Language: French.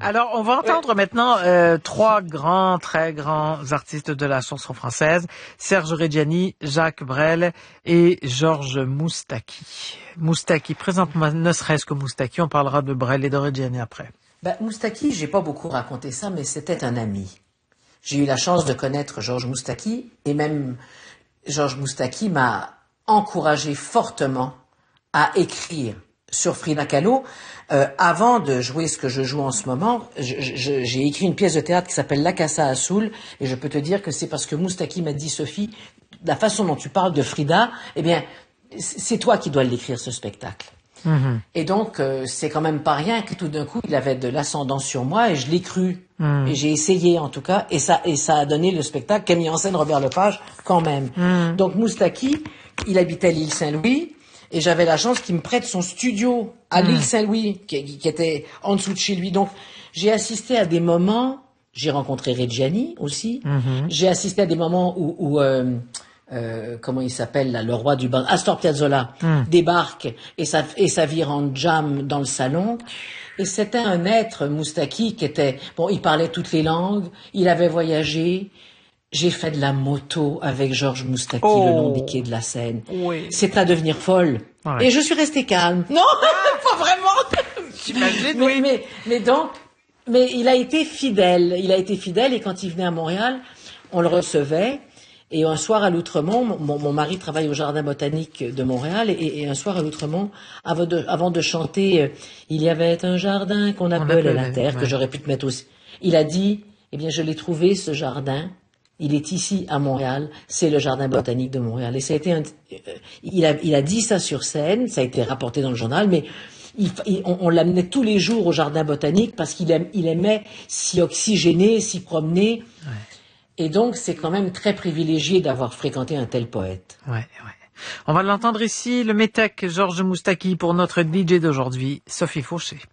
Alors, on va entendre maintenant trois grands, très grands artistes de la chanson française, Serge Reggiani, Jacques Brel et Georges Moustaki. Moustaki, présente-moi ne serait-ce que Moustaki, on parlera de Brel et de Reggiani après. Moustaki, j'ai pas beaucoup raconté ça, mais c'était un ami. J'ai eu la chance de connaître Georges Moustaki, et même Georges Moustaki m'a encouragé fortement à écrire sur Frida Kahlo. Avant de jouer ce que je joue en ce moment, j'ai écrit une pièce de théâtre qui s'appelle La Casa Azul, et je peux te dire que c'est parce que Moustaki m'a dit, Sophie, la façon dont tu parles de Frida, eh bien, c'est toi qui dois l'écrire, ce spectacle. Mm-hmm. Et donc, c'est quand même pas rien que tout d'un coup, il avait de l'ascendance sur moi, et je l'ai cru. Et j'ai essayé, en tout cas, et ça a donné le spectacle qu'a mis en scène Robert Lepage, quand même. Donc, Moustaki, il habitait à l'île Saint-Louis, et j'avais la chance qu'il me prête son studio à l'île Saint-Louis, qui était en dessous de chez lui. Donc, j'ai assisté à des moments, j'ai rencontré Reggiani aussi, j'ai assisté à des moments où comment il s'appelle là, le roi du bal, Astor Piazzolla, débarque et ça vire en jam dans le salon. Et c'était un être, Moustaki, qui était, bon, il parlait toutes les langues, il avait voyagé. J'ai fait de la moto avec Georges Moustaki le long des quais de la Seine. Oui. C'est à devenir folle. Ouais. Et je suis restée calme. Non, pas vraiment. J'imagine, oui. Mais il a été fidèle. Il a été fidèle, et quand il venait à Montréal, on le recevait. Et un soir à l'Outremont, mon mari travaille au Jardin botanique de Montréal, et un soir à l'Outremont, avant de chanter Il y avait un jardin qu'on appelait la terre, que j'aurais pu te mettre aussi. Il a dit, eh bien, je l'ai trouvé, ce jardin. Il est ici à Montréal, c'est le Jardin botanique de Montréal. Et ça a été il a dit ça sur scène, ça a été rapporté dans le journal, mais on l'amenait tous les jours au Jardin botanique parce qu'il aimait s'y oxygéner, s'y promener. Ouais. Et donc, c'est quand même très privilégié d'avoir fréquenté un tel poète. Ouais. On va l'entendre ici, le métèque Georges Moustaki, pour notre DJ d'aujourd'hui, Sophie Fauché.